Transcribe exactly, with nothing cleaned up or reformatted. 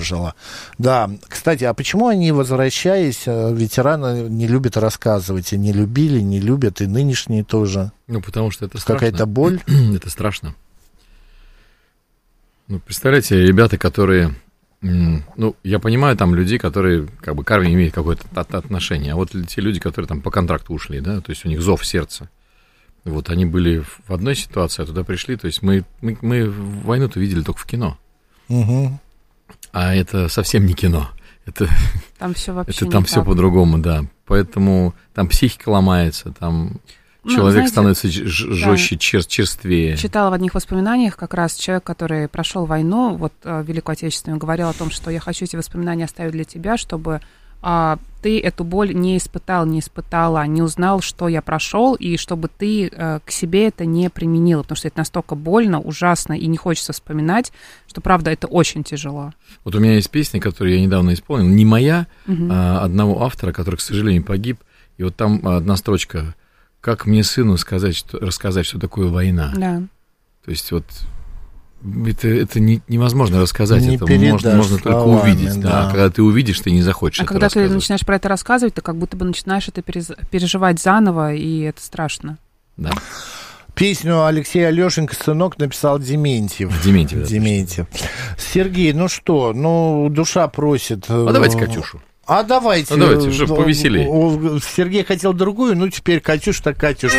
выдержала. Да, кстати, а почему они, возвращаясь, ветераны не любят рассказывать? И не любили, не любят, и нынешние тоже. Ну, потому что это страшно. Какая-то боль? Это страшно. Ну, представляете, ребята, которые... Ну, я понимаю, там люди, которые как бы к армии имеют какое-то отношение, а вот те люди, которые там по контракту ушли, да, то есть у них зов сердца, вот они были в одной ситуации, а туда пришли, то есть мы, мы, мы войну-то видели только в кино, угу. А это совсем не кино, это там все вообще это там не все так. По-другому, да, поэтому там психика ломается, там... Ну, Человек знаете, становится жестче, да. чер- черствее. Читала в одних воспоминаниях как раз человек, который прошел войну, вот Великую Отечественную, говорил о том, что я хочу эти воспоминания оставить для тебя, чтобы а, ты эту боль не испытал, не испытала, не узнал, что я прошел, и чтобы ты а, к себе это не применила, потому что это настолько больно, ужасно, и не хочется вспоминать, что, правда, это очень тяжело. Вот у меня есть песня, которую я недавно исполнил, не моя, угу. а одного автора, который, к сожалению, погиб, и вот там одна строчка: «Как мне, сыну, сказать, что, рассказать, что такое война?» Да. То есть вот это, это не, невозможно рассказать, не это можно, можно только увидеть. Да. Да. Когда ты увидишь, ты не захочешь а это когда рассказывать. ты начинаешь про это рассказывать, ты как будто бы начинаешь это переживать заново, и это страшно. Да. Песню Алексей Алешенко «Сынок» написал Дементьев. Дементьев, да, Дементьев. Сергей, ну что, ну душа просит. А давайте Катюшу. А давайте. А давайте, чтобы повеселее. Сергей хотел другую, ну теперь Катюша так Катюша.